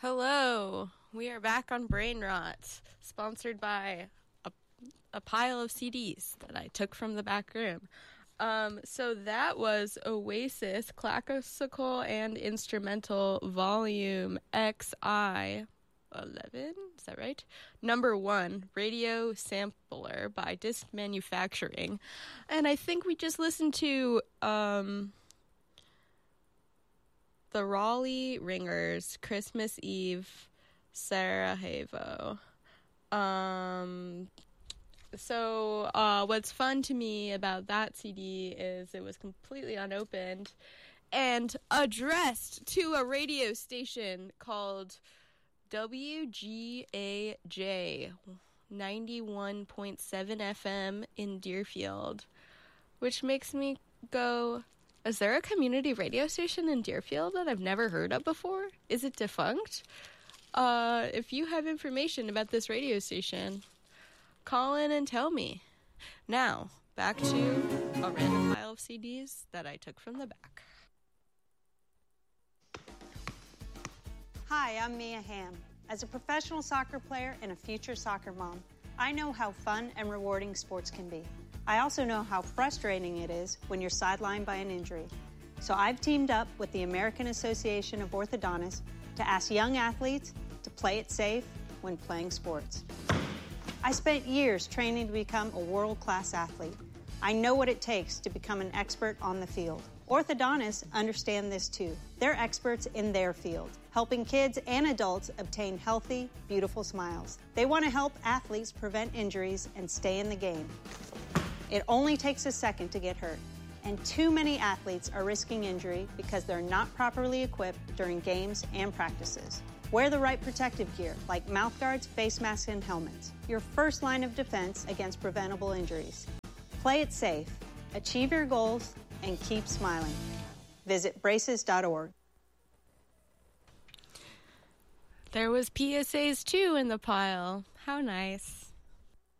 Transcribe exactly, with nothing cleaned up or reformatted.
Hello, we are back on Brain Rot, sponsored by a, a pile of C Ds that I took from the back room. Um, so that was Oasis Classical and Instrumental Volume X I eleven, is that right? Number one, Radio Sampler by Disc Manufacturing. And I think we just listened to um, the Raleigh Ringers, Christmas Eve, Sarajevo. Um... So uh, what's fun to me about that C D is it was completely unopened and addressed to a radio station called W G A J ninety-one point seven F M in Deerfield, which makes me go, is there a community radio station in Deerfield that I've never heard of before? Is it defunct? Uh, if you have information about this radio station, call in and tell me. Now, back to a random pile of C Ds that I took from the back. Hi, I'm Mia Hamm. As a professional soccer player and a future soccer mom, I know how fun and rewarding sports can be. I also know how frustrating it is when you're sidelined by an injury. So I've teamed up with the American Association of Orthodontists to ask young athletes to play it safe when playing sports. I spent years training to become a world-class athlete. I know what it takes to become an expert on the field. Orthodontists understand this too. They're experts in their field, helping kids and adults obtain healthy, beautiful smiles. They want to help athletes prevent injuries and stay in the game. It only takes a second to get hurt, and too many athletes are risking injury because they're not properly equipped during games and practices. Wear the right protective gear, like mouth guards, face masks, and helmets. Your first line of defense against preventable injuries. Play it safe, achieve your goals, and keep smiling. Visit braces dot org. There was P S As too in the pile. How nice.